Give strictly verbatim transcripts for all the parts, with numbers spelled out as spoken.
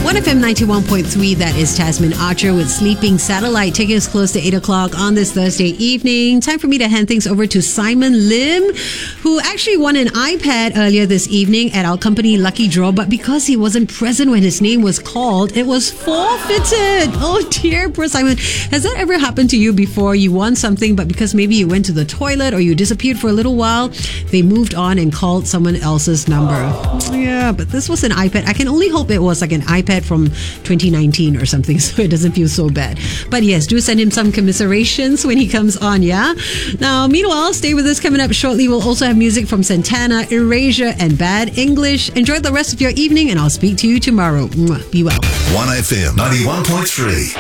one F M ninety-one point three, that is Tasman Archer with Sleeping Satellite, taking us close to eight o'clock on this Thursday evening. Time for me to hand things over to Simon Lim, who actually won an iPad earlier this evening at our company Lucky Draw, but because he wasn't present when his name was called, it was forfeited. Oh dear, poor Simon. Has that ever happened to you before? You won something, but because maybe you went to the toilet or you disappeared for a little while, they moved on and called someone else's number. Yeah, but this was an iPad. I can only hope it was like an iPad from twenty nineteen or something, so it doesn't feel so bad. But yes, do send him some commiserations when he comes on, yeah? Now, meanwhile, stay with us. Coming up shortly, we'll also have music from Santana, Erasure, and Bad English. Enjoy the rest of your evening, and I'll speak to you tomorrow. Mwah. Be well. one F M ninety-one point three.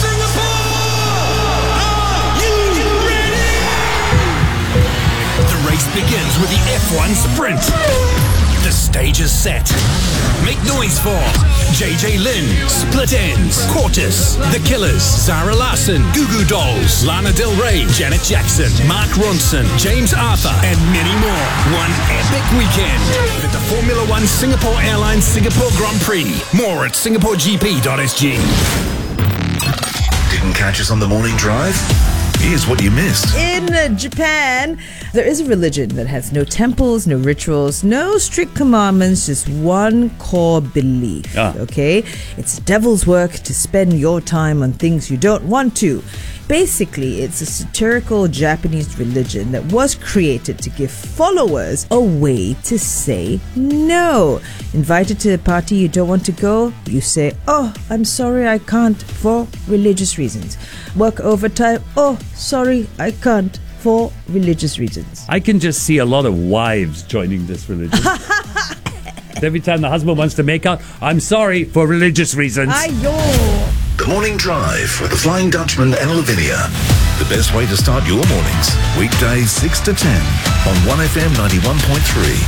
The race begins with the F one Sprint. The stage is set. Make noise for J J Lin, Split Ends, Quartus, The Killers, Zara Larsson, Goo Goo Dolls, Lana Del Rey, Janet Jackson, Mark Ronson, James Arthur, and many more. One epic weekend with the Formula One Singapore Airlines Singapore Grand Prix. More at singapore g p dot s g. Didn't catch us on the morning drive? Here's what you missed. In uh, Japan, there is a religion that has no temples, no rituals, no strict commandments, just one core belief. Ah. Okay? It's devil's work to spend your time on things you don't want to. Basically, it's a satirical Japanese religion that was created to give followers a way to say no. Invited to a party you don't want to go, you say, oh, I'm sorry, I can't, for religious reasons. Work overtime, oh, sorry, I can't, for religious reasons. I can just see a lot of wives joining this religion. Every time the husband wants to make out, I'm sorry, for religious reasons. Ayo. The Morning Drive with the Flying Dutchman and Lavinia. The best way to start your mornings. Weekdays six to ten on one F M ninety-one point three.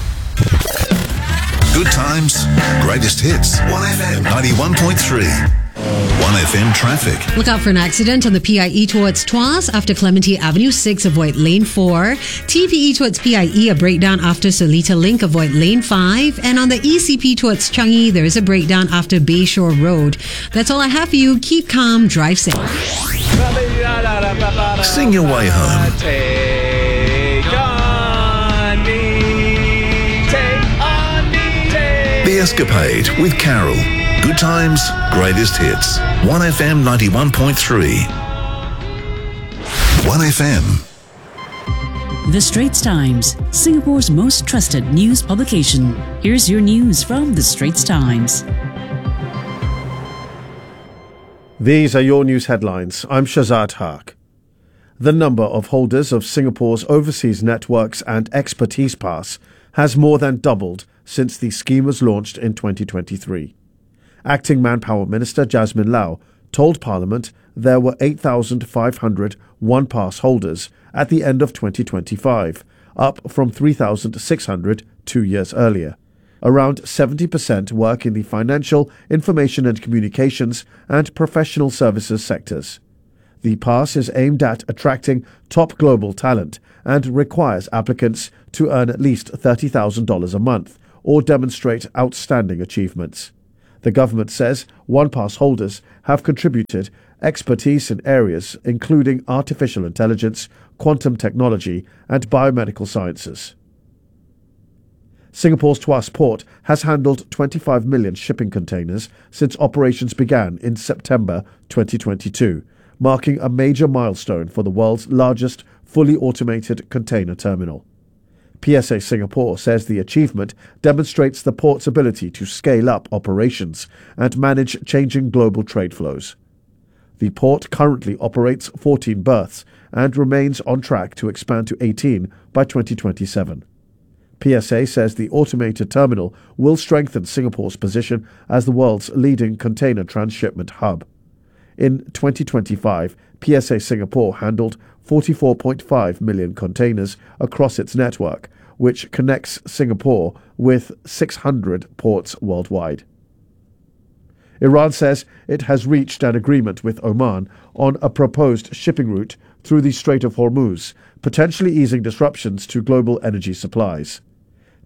Good times, greatest hits. one F M ninety-one point three. one F M traffic. Look out for an accident on the P I E towards Tuas after Clementi Avenue six, avoid lane four. T P E towards P I E, a breakdown after Seletar Link, avoid lane five. And on the E C P towards Changi, there is a breakdown after Bayshore Road. That's all I have for you. Keep calm, drive safe. Sing your way home. Take on me, take on me, take. The Escapade with Carol. Good times, greatest hits. one F M ninety-one point three. one F M. The Straits Times, Singapore's most trusted news publication. Here's your news from The Straits Times. These are your news headlines. I'm Shazad Haq. The number of holders of Singapore's Overseas Networks and Expertise Pass has more than doubled since the scheme was launched in twenty twenty-three. Acting Manpower Minister Jasmine Lau told Parliament there were eight thousand five hundred one-pass holders at the end of twenty twenty-five, up from three thousand six hundred two years earlier. Around seventy percent work in the financial, information and communications and professional services sectors. The pass is aimed at attracting top global talent and requires applicants to earn at least thirty thousand dollars a month or demonstrate outstanding achievements. The government says one-pass holders have contributed expertise in areas including artificial intelligence, quantum technology and biomedical sciences. Singapore's Tuas Port has handled twenty-five million shipping containers since operations began in September twenty twenty-two, marking a major milestone for the world's largest fully automated container terminal. P S A Singapore says the achievement demonstrates the port's ability to scale up operations and manage changing global trade flows. The port currently operates fourteen berths and remains on track to expand to eighteen by twenty twenty-seven. P S A says the automated terminal will strengthen Singapore's position as the world's leading container transshipment hub. In twenty twenty-five, P S A Singapore handled forty-four point five million containers across its network, which connects Singapore with six hundred ports worldwide. Iran says it has reached an agreement with Oman on a proposed shipping route through the Strait of Hormuz, potentially easing disruptions to global energy supplies.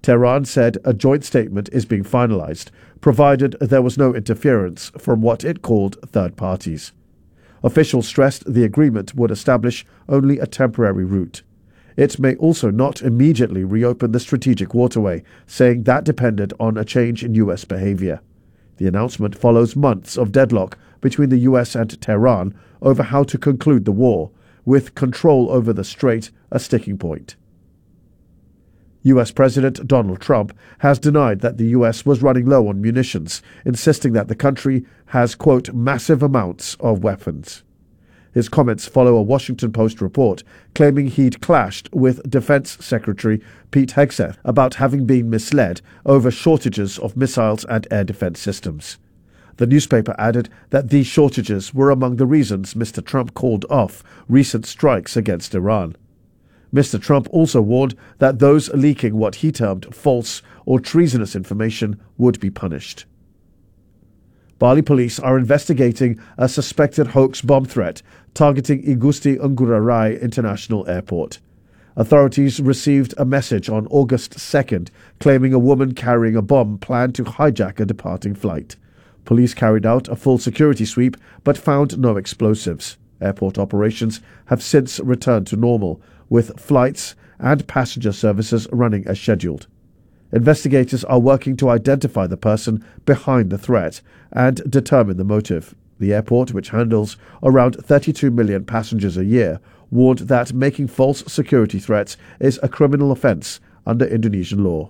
Tehran said a joint statement is being finalized, provided there was no interference from what it called third parties. Officials stressed the agreement would establish only a temporary route. It may also not immediately reopen the strategic waterway, saying that depended on a change in U S behavior. The announcement follows months of deadlock between the U S and Tehran over how to conclude the war, with control over the strait a sticking point. U S President Donald Trump has denied that the U S was running low on munitions, insisting that the country has, quote, massive amounts of weapons. His comments follow a Washington Post report claiming he'd clashed with Defense Secretary Pete Hegseth about having been misled over shortages of missiles and air defense systems. The newspaper added that these shortages were among the reasons Mister Trump called off recent strikes against Iran. Mister Trump also warned that those leaking what he termed false or treasonous information would be punished. Bali police are investigating a suspected hoax bomb threat targeting Igusti Ngurah Rai International Airport. Authorities received a message on August second claiming a woman carrying a bomb planned to hijack a departing flight. Police carried out a full security sweep but found no explosives. Airport operations have since returned to normal, with flights and passenger services running as scheduled. Investigators are working to identify the person behind the threat and determine the motive. The airport, which handles around thirty-two million passengers a year, warned that making false security threats is a criminal offence under Indonesian law.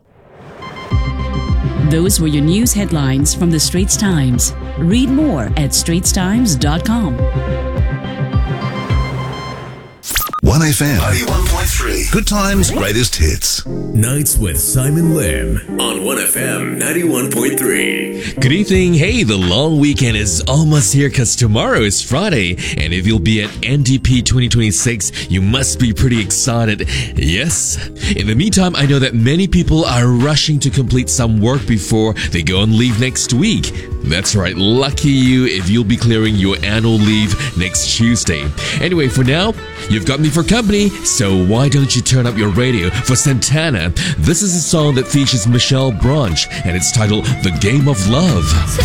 Those were your news headlines from the Straits Times. Read more at straits times dot com. one F M ninety-one point three. Good times, greatest hits. Nights with Simon Lim on one F M ninety-one point three. Good evening. Hey, the long weekend is almost here because tomorrow is Friday. And if you'll be at N D P twenty twenty-six, you must be pretty excited. Yes. In the meantime, I know that many people are rushing to complete some work before they go on leave next week. That's right. Lucky you if you'll be clearing your annual leave next Tuesday. Anyway, for now, you've got me for company, so why don't you turn up your radio for Santana? This is a song that features Michelle Branch, and it's titled The Game of Love.